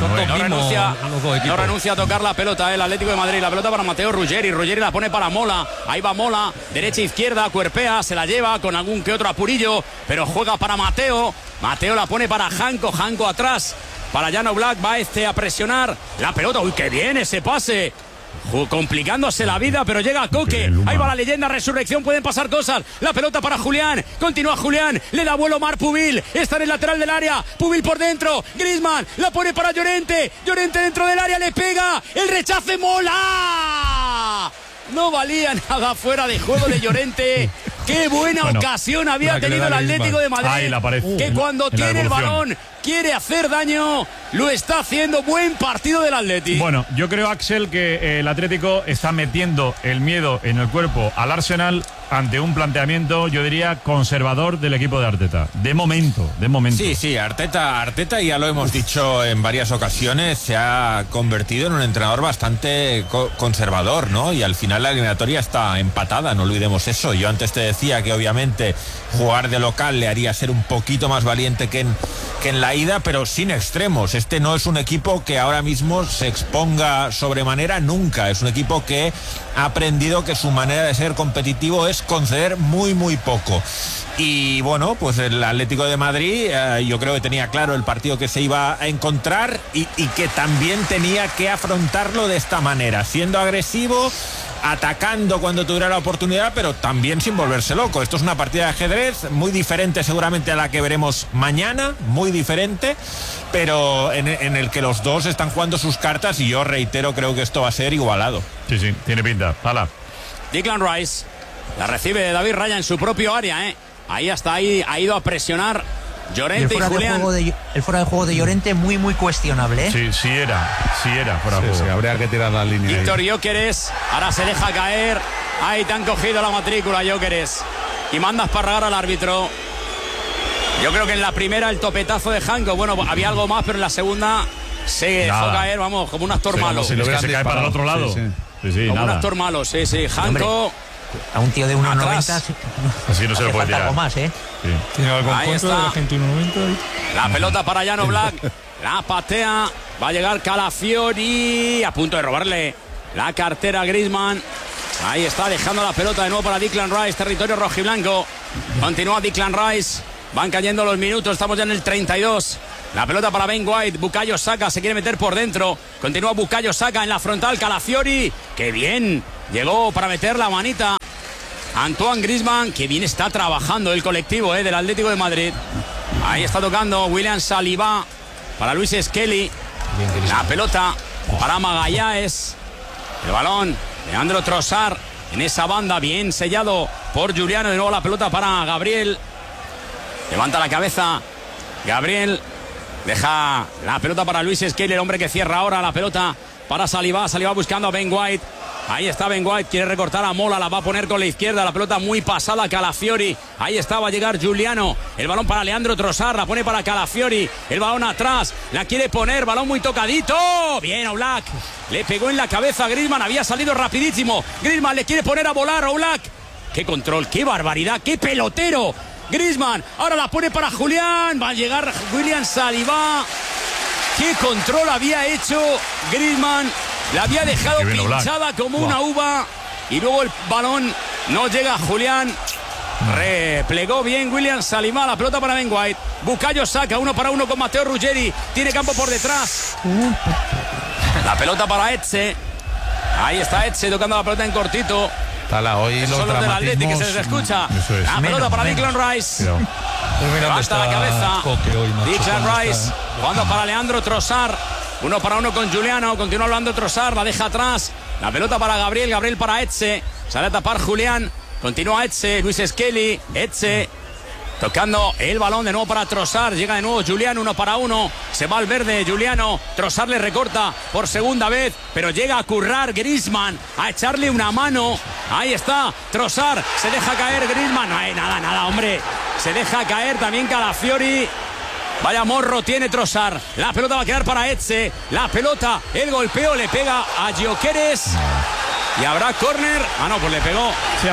no renuncia a tocar la pelota, el Atlético de Madrid. La pelota para Mateo Ruggeri. Ruggeri la pone para Mola. Ahí va Mola. Derecha, izquierda, cuerpea, se la lleva con algún que otro apurillo, pero juega para Mateo. Mateo la pone para Janko. Janko atrás para Jan Oblak. Va a presionar la pelota. Uy, qué bien ese pase. Complicándose la vida, pero llega Coque. Ahí va la leyenda, resurrección, pueden pasar cosas. La pelota para Julián, continúa Julián, le da vuelo Marc Pubil, está en el lateral del área, Pubil por dentro, Griezmann la pone para Llorente, Llorente dentro del área, le pega, el rechace, Mola. No valía nada fuera de juego de Llorente. Qué buena ocasión había tenido el Atlético de Madrid. Que cuando tiene el balón quiere hacer daño, lo está haciendo. Buen partido del Atleti. Bueno, yo creo, Axel, que el Atlético está metiendo el miedo en el cuerpo al Arsenal ante un planteamiento, yo diría, conservador del equipo de Arteta. De momento. Sí, Arteta, ya lo hemos dicho en varias ocasiones, se ha convertido en un entrenador bastante conservador, ¿no? Y al final la eliminatoria está empatada, no olvidemos eso. Yo antes te decía que obviamente jugar de local le haría ser un poquito más valiente que en la ida, pero sin extremos. Este no es un equipo que ahora mismo se exponga sobremanera nunca. Es un equipo que ha aprendido que su manera de ser competitivo es conceder muy, muy poco. Y bueno, pues el Atlético de Madrid yo creo que tenía claro el partido que se iba a encontrar y que también tenía que afrontarlo de esta manera, siendo agresivo, atacando cuando tuviera la oportunidad, pero también sin volverse loco. Esto es una partida de ajedrez muy diferente seguramente a la que veremos mañana, muy diferente, pero en el que los dos están jugando sus cartas y yo reitero, creo que esto va a ser igualado. Sí, tiene pinta. Hala. Declan Rice la recibe David Raya en su propio área, Ahí hasta ahí ha ido a presionar Llorente y Julián. El fuera de juego de Llorente muy cuestionable, Sí era fuera de juego. Sí, habría que tirar la línea. Víctor Gyökeres ahora se deja caer. Ahí te han cogido la matrícula, Gyökeres, y manda a esparragar al árbitro. Yo creo que en la primera el topetazo de Janko, bueno, había algo más, pero en la segunda se dejó caer, vamos, como un actor malo. Si se cae para el otro lado. Sí, como nada. un actor malo, sí. Janko. A un tío de 1,90 así no se lo puede tirar. Algo más, ¿Tiene algo en contra de la gente 1,90? La pelota para Jan Oblak. La patea. Va a llegar Calafiori. A punto de robarle la cartera a Griezmann. Ahí está, dejando la pelota de nuevo para Declan Rice. Territorio rojiblanco. Continúa Declan Rice. Van cayendo los minutos. Estamos ya en el 32. La pelota para Ben White. Bukayo Saka se quiere meter por dentro. Continúa Bukayo Saka en la frontal. Calafiori. ¡Qué bien! Llegó para meter la manita Antoine Griezmann. ¡Qué bien está trabajando el colectivo del Atlético de Madrid! Ahí está tocando William Saliba para Luis Skelly. La pelota para Magallanes. El balón Leandro Trossard en esa banda. Bien sellado por Juliano. De nuevo la pelota para Gabriel. Levanta la cabeza Gabriel. Deja la pelota para Luis Skelly, el hombre que cierra ahora. La pelota para Saliba. Saliba buscando a Ben White. Ahí está Ben White, quiere recortar a Mola, la va a poner con la izquierda, la pelota muy pasada, Calafiori. Ahí está, va a llegar Juliano. El balón para Leandro Trossard, la pone para Calafiori. El balón atrás, la quiere poner, balón muy tocadito. Bien, Oblak. Le pegó en la cabeza a Griezmann, había salido rapidísimo. Griezmann le quiere poner a volar a Oblak. Qué control, qué barbaridad, qué pelotero. Griezmann, ahora la pone para Julián. Va a llegar William Saliba. Qué control había hecho Griezmann. La había dejado pinchada como una uva. y luego el balón no llega a Julián. Replegó bien William Saliba, la pelota para Ben White. Bukayo Saka, 1 para 1 con Matteo Ruggeri. Tiene campo por detrás. La pelota para Etxe. Ahí está Etxe tocando la pelota en cortito. Hoy son los del Atleti que se les escucha. La pelota para Declan Rice. Levanta la cabeza. Declan Rice jugando para Leandro Trossard. 1 para 1 con Giuliano. Continúa hablando Trossard, la deja atrás. La pelota para Gabriel, Gabriel para Etxe. Sale a tapar Julián. Continúa Etxe, Luis Skelly. Etxe tocando el balón de nuevo para Trossard. Llega de nuevo Giuliano, 1 para 1. Se va al verde Giuliano. Trossard le recorta por segunda vez, pero llega a currar Griezmann, a echarle una mano. Ahí está Trossard. Se deja caer Griezmann. No hay nada, hombre. Se deja caer también Calafiori. Vaya morro tiene Trossard. La pelota va a quedar para Etxe. La pelota, el golpeo le pega a Gyökeres. Y habrá córner. Ah, no, pues le pegó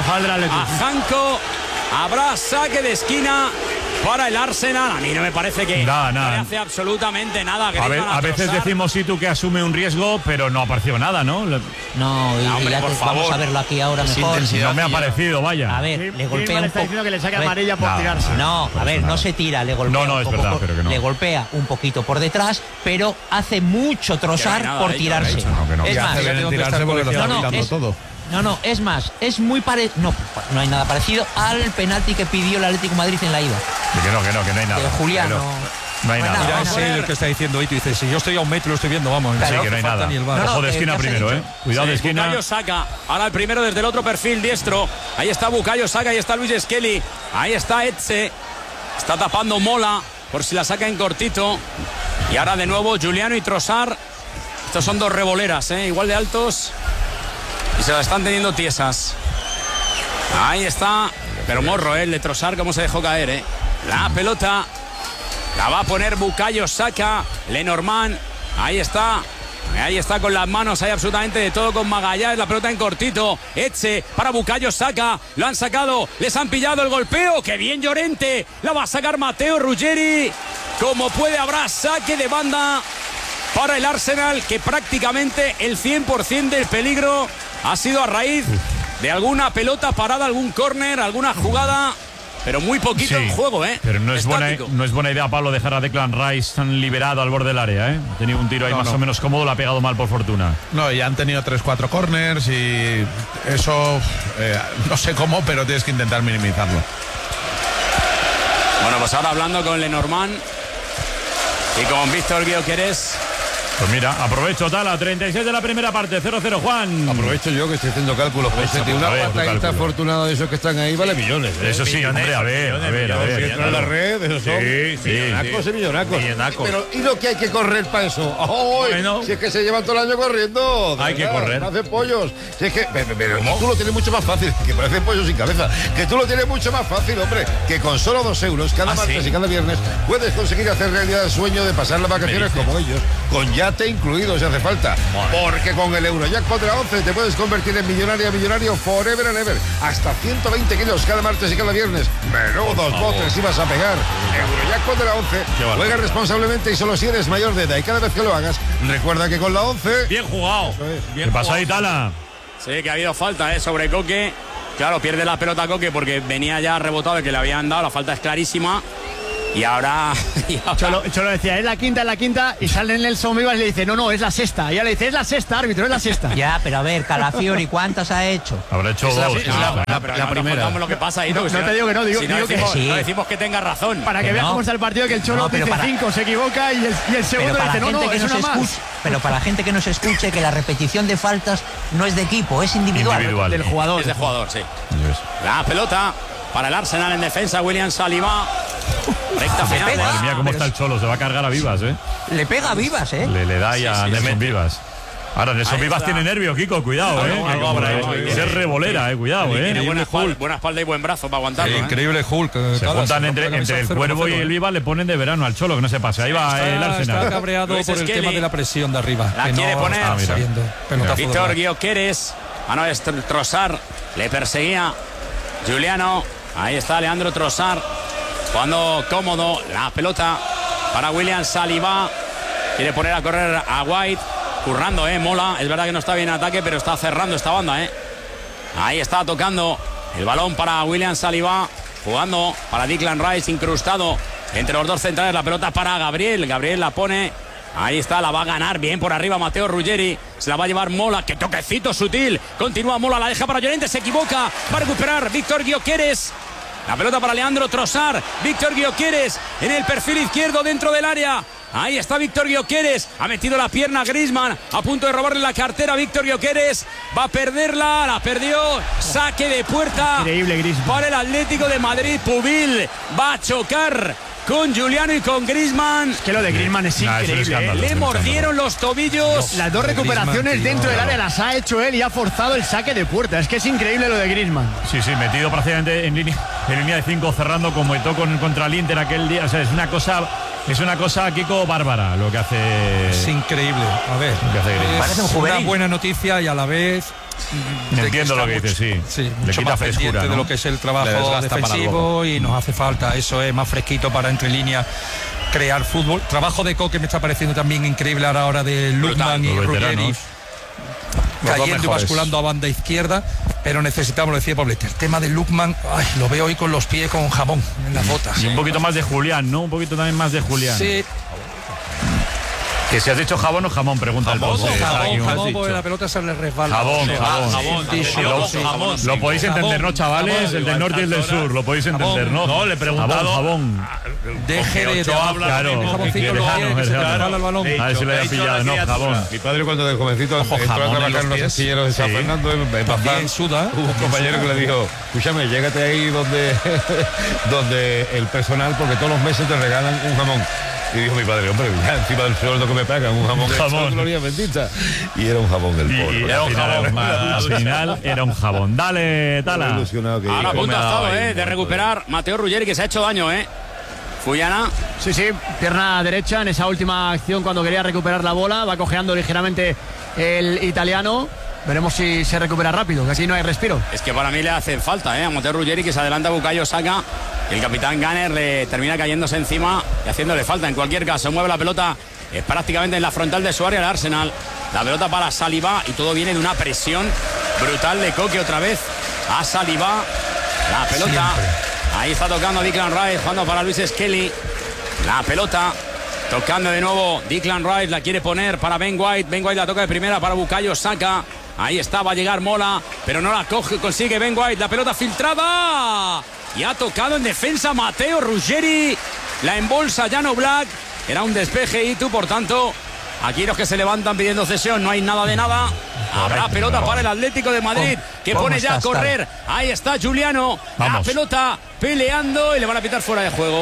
a Janko. Habrá saque de esquina para el Arsenal. A mí no me parece que no le hace absolutamente nada. A veces decimos tú que asume un riesgo, pero no ha aparecido nada, ¿no? No, hombre, por favor. Vamos a verlo aquí ahora mejor. No me ha parecido, vaya. A ver, le golpea un está poco. diciendo que le saque amarilla por tirarse. No, a ver, no se tira, le golpea No, un es poco verdad, pero que no. Le golpea un poquito por detrás, pero hace mucho Trossard por tirarse. Es más, tirarse porque lo está quitando todo. No, es más, es muy parecido. No hay nada parecido al penalti que pidió el Atlético de Madrid en la ida. Que no hay nada. Julián no hay nada. Mira, es el que está diciendo Ito. Dice, si yo estoy a un metro, lo estoy viendo, vamos. Sí, que no hay nada. Ojo de esquina primero, Cuidado de esquina. Bukayo Saka. Ahora el primero desde el otro perfil diestro. Ahí está Bukayo Saka, ahí está Luis Skelly. Ahí está Etxe. Está tapando Mola por si la saca en cortito. Y ahora de nuevo Giuliano y Trossard. Estos son dos revoleras, igual de altos. Y se la están teniendo tiesas. Ahí está. Pero morro, el de Trossard, cómo se dejó caer, La pelota la va a poner Bukayo Saka. Lenormand. Ahí está. Ahí está con las manos, hay absolutamente de todo con Magallanes. La pelota en cortito. Etxe para Bukayo Saka. Lo han sacado, les han pillado el golpeo. ¡Qué bien Llorente! La va a sacar Matteo Ruggeri. Como puede, habrá saque de banda para el Arsenal, que prácticamente el 100% del peligro ha sido a raíz de alguna pelota parada, algún córner, alguna jugada, pero muy poquito en juego, Pero no es buena idea, Pablo, dejar a Declan Rice tan liberado al borde del área, Ha tenido un tiro ahí más o menos cómodo, lo ha pegado mal por fortuna. No, y han tenido 3-4 corners y eso, no sé cómo, pero tienes que intentar minimizarlo. Bueno, pues ahora hablando con Lenormand y con Víctor Gyökeres. Pues mira, aprovecho Tala, 36 de la primera parte, 0-0, Juan. Aprovecho yo que estoy haciendo cálculos. Una patadita afortunada de esos que están ahí vale millones. Eso sí, hombre, a ver. Si entra en la red, esos son millonacos. Pero ¿y lo que hay que correr para eso? Bueno. Si es que se llevan todo el año corriendo. Hay que correr. Hacen pollos. Si es que, pero tú lo tienes mucho más fácil, que parecen pollos sin cabeza. Que tú lo tienes mucho más fácil, hombre. Que con solo 2 euros cada martes y cada viernes puedes conseguir hacer realidad el sueño de pasar las vacaciones como ellos, con yate incluido si hace falta. Porque con el Eurojackpot de la 11 te puedes convertir en millonario forever and ever. Hasta 120 kilos cada martes y cada viernes. Menudos botes ibas a pegar. Eurojackpot de la 11. Juega responsablemente y solo si eres mayor de edad. Y cada vez que lo hagas, recuerda que con la 11... Bien jugado. ¿Qué pasa ahí, Tala? Sí, que ha habido falta, sobre Coque. Claro, pierde la pelota Coque porque venía ya rebotado el que le habían dado. La falta es clarísima. Y ahora... Cholo decía, es la quinta, y sale Nelson Vivas y le dice, no, es la sexta. Y ella le dice, es la sexta, árbitro, es la sexta. Ya, pero a ver, Calafiori, ¿cuántas ha hecho? Habrá hecho 2. La primera. No lo que pasa ahí, no te digo que no, digo que sí. No decimos que tenga razón. Para que veas cómo está el partido, que el Cholo dice 5, se equivoca y el segundo dice, no, es una más. Pero para la gente que no se escuche, que la repetición de faltas no es de equipo, es individual. Del jugador. Es de jugador, sí. La pelota para el Arsenal en defensa, William Saliba. Recta final. Madre mía, cómo está el Cholo, se va a cargar a Vivas, Le pega a Vivas, Le da ya a Nelson Vivas. Ahora, Nelson Vivas tiene nervios, Kiko, cuidado, Es revolera, cuidado, Tiene buena espalda y buen brazo para aguantarlo. Increíble Hulk. Se juntan entre el Cuervo y el Vivas, le ponen de verano al Cholo, que no se pase. Ahí va el Arsenal. Está cabreado por el tema de la presión de arriba. La quiere poner. Víctor Gyökeres. No, es Trossard. Le perseguía Giuliano. Ahí está Leandro Trossard. Jugando cómodo. La pelota para William Saliba. Quiere poner a correr a White. Currando, Mola. Es verdad que no está bien en ataque, pero está cerrando esta banda, Ahí está tocando el balón para William Saliba. Jugando para Declan Rice, incrustado entre los dos centrales. La pelota para Gabriel. Gabriel la pone. Ahí está, la va a ganar bien por arriba Matteo Ruggeri. Se la va a llevar Mola. ¡Qué toquecito sutil! Continúa Mola, la deja para Llorente. Se equivoca. Va a recuperar Víctor Gyökeres. La pelota para Leandro Trossard. Víctor Gyökeres en el perfil izquierdo dentro del área. Ahí está Víctor Gyökeres. Ha metido la pierna Griezmann. A punto de robarle la cartera a Víctor Gyökeres. Va a perderla. La perdió. Saque de puerta. Increíble Griezmann. Para el Atlético de Madrid. Pubil va a chocar con Juliano y con Griezmann. Es que lo de Griezmann es increíble. Le mordieron los tobillos. Las dos recuperaciones Griezmann, dentro del área las ha hecho él y ha forzado el saque de puerta. Es que es increíble lo de Griezmann. Sí, metido prácticamente en línea de 5, cerrando como Eto'o contra el Inter aquel día. O sea, es una cosa, Kiko, bárbara lo que hace. Es increíble. A ver, Parece un es juvenil. una buena noticia y a la vez Entiendo lo que dices, sí. Sí, Le mucho quita más pendiente frescura, ¿no? de lo que es el Le trabajo desgasta para defensivo y nos hace falta eso, más fresquito para entre líneas crear fútbol. Trabajo de Coque me está pareciendo también increíble a la hora de Lukman y Los Ruggeri veteranos. cayendo y mejores. basculando a banda izquierda, pero necesitamos, lo decía Poblete, el tema de Lukman, lo veo hoy con los pies con jamón en las botas. Y un poquito más de Julián, ¿no? Un poquito también más de Julián. Sí, Que si has dicho jabón o jamón, pregunta el boss. jamón, porque la pelota se le resbala. Jabón. Lo podéis entender, ¿no, chavales? El del norte y el del sur, lo podéis entender, ¿no? No, le he preguntado. Jabón. Deje de Ochoa habla hablar. claro, El jaboncito lo tiene, que se le resbala el balón. A ver si lo hayan pillado, no, jabón. Mi padre cuando de jovencito entró a jamón en trabajar los en los pies. astilleros de San Sí. Fernando en Bazán. También suda. Hubo un compañero que le dijo, escúchame, llégate ahí donde el personal, porque todos los meses te regalan un jamón. Y dijo mi padre, hombre, ya encima del sueldo que me pagan, un jamón. Jamón. Gloria bendita. Y era un jamón el pobre. Y al final era un jabón. Dale, Tala. Ilusionado que Ahora a punto ha estado, ahí, de recuperar Matteo Ruggeri, que se ha hecho daño, Fuyana. Sí, pierna derecha en esa última acción cuando quería recuperar la bola. Va cojeando ligeramente el italiano. Veremos si se recupera rápido, que aquí no hay respiro. Es que para mí le hacen falta, a Matteo Ruggeri, que se adelanta a Bukayo Saka. El capitán Gunner le termina cayéndose encima y haciéndole falta. En cualquier caso, mueve la pelota prácticamente en la frontal de su área el Arsenal. La pelota para Saliba y todo viene de una presión brutal de Coque otra vez a Saliba. La pelota. Siempre. Ahí está tocando Declan Rice, jugando para Luis Skelly. La pelota. Tocando de nuevo Declan Rice, la quiere poner para Ben White. Ben White la toca de primera para Bukayo Saka. Ahí está, va a llegar Mola, pero no la consigue Ben White. La pelota filtrada. Y ha tocado en defensa Matteo Ruggeri. La embolsa Jan Oblak. Era un despeje y por tanto, aquí los que se levantan pidiendo cesión, no hay nada de nada. Habrá pelota para el Atlético de Madrid, que pone ya a correr. Ahí está Juliano. La pelota peleando y le van a pitar fuera de juego.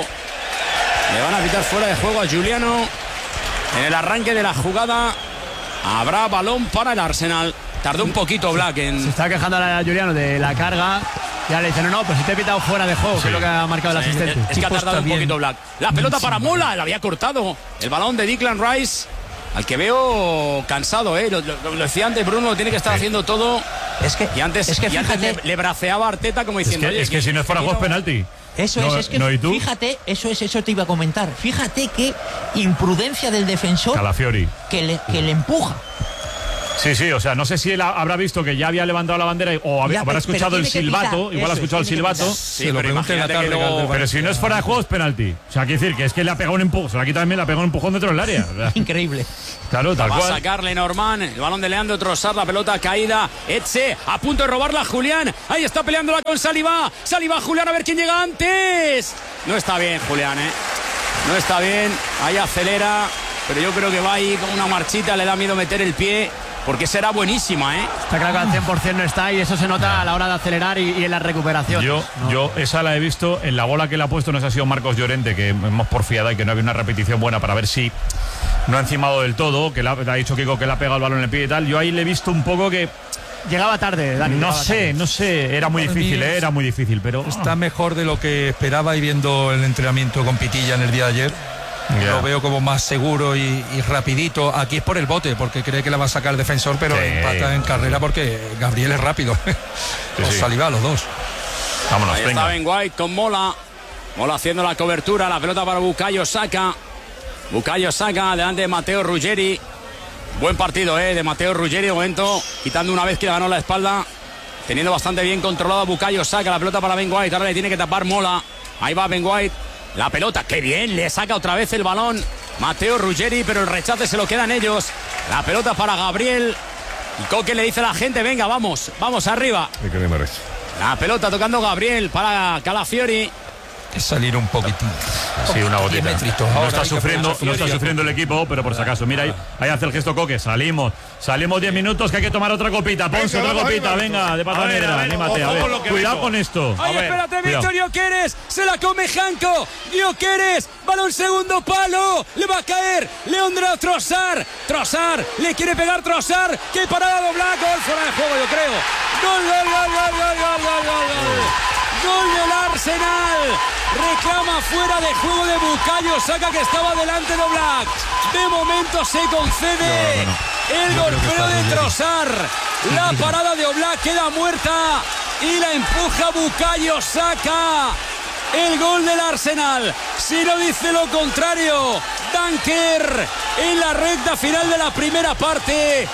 Le van a pitar fuera de juego a Juliano. En el arranque de la jugada habrá balón para el Arsenal. Tardó un poquito Black en... Se está quejando a Juliano de la carga. Ya le dicen, no, pues si te he pitado fuera de juego, que es lo que ha marcado el asistente. Es que ha tardado un poquito Black. La pelota para Mola, la había cortado. El balón de Declan Rice, al que veo cansado, Lo decía antes Bruno, tiene que estar haciendo todo. Y antes fíjate, le braceaba a Arteta como diciendo... Es que si no fuera juego penalti. Eso es que ¿y tú? fíjate, eso te iba a comentar. Fíjate qué imprudencia del defensor Calafiori. que le empuja. Sí, o sea, no sé si él habrá visto que ya había levantado la bandera o habrá escuchado el silbato, igual ha escuchado el silbato. Sí, lo pregunté en la tarde. Pero si no es fuera de juego es penalti. O sea, quiere decir que es que le ha pegado un empujón, se la quita también, le ha pegado un empujón dentro del área. Increíble. Claro, tal va cual. a sacarle Norman, el balón de Leandro Trossard, la pelota caída. Etxe a punto de robarla a Julián. Ahí está peleándola con Saliba. Saliba, Julián, a ver quién llega antes. No está bien, Julián, No está bien. Ahí acelera. Pero yo creo que va ahí con una marchita, le da miedo meter el pie. Porque será buenísima, Está claro que al 100% no está y eso se nota a la hora de acelerar y en la recuperación. Yo esa la he visto en la bola que le ha puesto, no sé si ha sido Marcos Llorente, que hemos porfiado y que no había una repetición buena para ver si no ha encimado del todo, que le ha dicho Kiko que le ha pegado el balón en el pie y tal. Yo ahí le he visto un poco que... Llegaba tarde, Dani. No sé, era muy difícil, pero... Está mejor de lo que esperaba y viendo el entrenamiento con Pitilla en el día de ayer. Lo veo como más seguro y rapidito. Aquí es por el bote, porque cree que la va a sacar el defensor, pero empata en carrera porque Gabriel es rápido. Saliba, los dos. Vámonos, ahí está Ben White con Mola. Mola haciendo la cobertura, la pelota para Bukayo Saka. Bukayo Saka delante de Matteo Ruggeri. Buen partido, de Matteo Ruggeri, de momento, quitando una vez que le ganó la espalda teniendo bastante bien controlado a Bukayo Saka. La pelota para Ben White, ahora le tiene que tapar Mola. Ahí va Ben White, la pelota, qué bien, le saca otra vez el balón Matteo Ruggeri, pero el rechace se lo quedan ellos. La pelota para Gabriel. Y Coque le dice a la gente, venga, vamos arriba. La pelota tocando Gabriel para Calafiori. Es salir un poquitín. Sí, una gotita. No está sufriendo el equipo, pero por si acaso. Mira, ahí hace el gesto Coque. Salimos 10 minutos, que hay que tomar otra copita. Ponce, otra copita, venga, de pata negra. Anímate, a ver. Cuidado con esto. Ay, espérate, Víctor Gyökeres. Se la come Janko. Gyökeres, balón segundo palo. Le va a caer Leandro Trossard. Trossard, le quiere pegar Trossard. Qué parada de Oblak. Gol fuera de juego, yo creo. Gol del Arsenal. Reclama fuera de juego de Bukayo Saka, que estaba delante de Oblak. De momento se concede el golpeo de Trossard. La parada de Oblak queda muerta y la empuja Bukayo Saka. El gol del Arsenal. Si no dice lo contrario, Dunker en la recta final de la primera parte.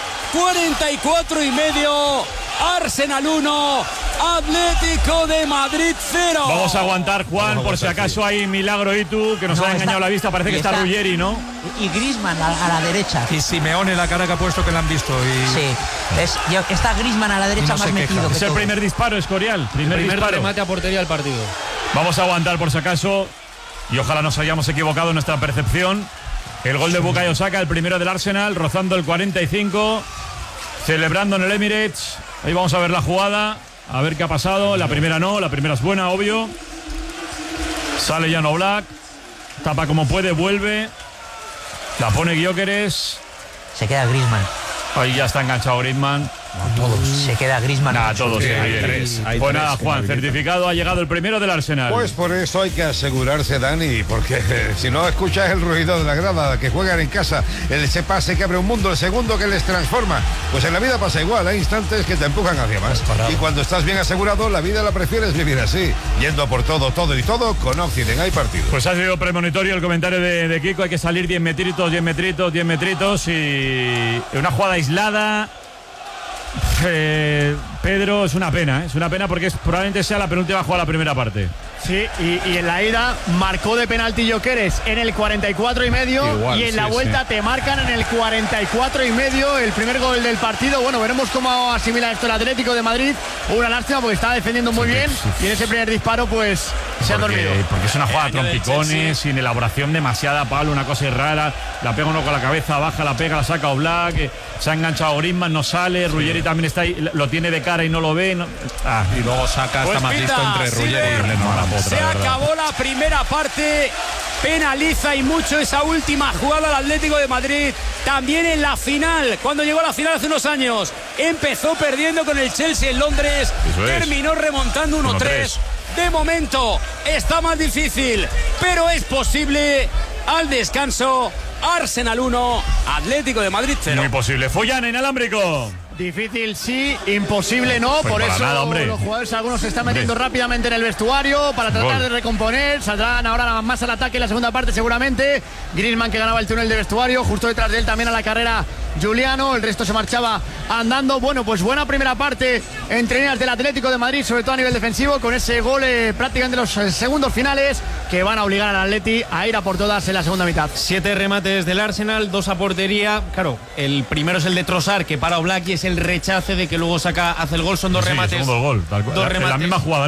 44,5. Arsenal 1, Atlético de Madrid 0. Vamos a aguantar, Juan, por si acaso hay milagro y tú, que nos ha engañado la vista. Parece que está Ruggeri, ¿no? Y Griezmann a la derecha. Y Simeone, la cara que ha puesto, que la han visto. Sí, está Griezmann a la derecha, más metido. Es el primer disparo, Escorial. Primer remate a portería del partido. Vamos a aguantar por si acaso, y ojalá nos hayamos equivocado en nuestra percepción. El gol de Bukayo Saka, el primero del Arsenal, rozando el 45, celebrando en el Emirates. Ahí vamos a ver la jugada, a ver qué ha pasado. La primera no, la primera es buena, obvio. Sale Jan Oblak, tapa como puede, vuelve. La pone Gyökeres. Se queda Griezmann. Ahí ya está enganchado Griezmann. Todos. Se queda Griezmann. Todos. Pues nada, Juan, certificado, ha llegado el primero del Arsenal. Pues por eso hay que asegurarse, Dani, porque si no escuchas el ruido de la grada, que juegan en casa, ese pase que abre un mundo, el segundo que les transforma. Pues en la vida pasa igual, hay instantes que te empujan hacia más. Y cuando estás bien asegurado, la vida la prefieres vivir así, yendo por todo y todo, con Occident hay partido. Pues ha sido premonitorio el comentario de Kiko, hay que salir 10 metritos, y una jugada aislada. Pedro, es una pena porque probablemente sea la penúltima jugada de la primera parte. Sí, y en la ida marcó de penalti Gyökeres en el 44,5. Igual, y en la vuelta te marcan en el 44,5 el primer gol del partido. Bueno, veremos cómo asimila esto el Atlético de Madrid. Una lástima porque estaba defendiendo muy bien y en ese primer disparo pues se ha dormido. Porque es una jugada trompicones, sin elaboración demasiada, Pablo, una cosa rara. La pega uno con la cabeza, baja, la pega, la saca Oblak. Se ha enganchado Griezmann, no sale. Ruggeri también está ahí, lo tiene de cara y no lo ve. Y luego Saka está más listo entre Ruggeri y Leno. Se acabó la primera parte. Penaliza y mucho esa última jugada al Atlético de Madrid. También en la final, cuando llegó a la final hace unos años, empezó perdiendo con el Chelsea en Londres. Terminó remontando 1-3. De momento está más difícil, pero es posible. Al descanso, Arsenal 1, Atlético de Madrid 0. Muy posible. Follan inalámbrico. Difícil sí, imposible no, pues por eso nada, los jugadores algunos se están metiendo rápidamente en el vestuario para tratar de recomponer. Saldrán ahora más al ataque en la segunda parte seguramente. Griezmann, que ganaba el túnel de vestuario, justo detrás de él también a la carrera Juliano, el resto se marchaba andando. Bueno, pues buena primera parte entre líneas del Atlético de Madrid, sobre todo a nivel defensivo, con ese gol prácticamente los segundos finales que van a obligar al Atleti a ir a por todas en la segunda mitad. 7 remates del Arsenal, 2 a portería. Claro, el primero es el de Trossard, que para Oblak, y es el rechace de que luego hace el gol. Son 2 remates. Segundo gol, dos remates. La misma jugada.